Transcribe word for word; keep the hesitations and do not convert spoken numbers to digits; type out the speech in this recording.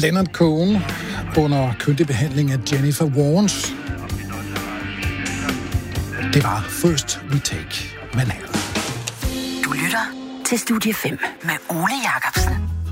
Leonard Cohen under kyndig behandling af Jennifer Warnes. Det var First We Take Manhattan. Du lytter til Studie fem med Ole Jacobsen.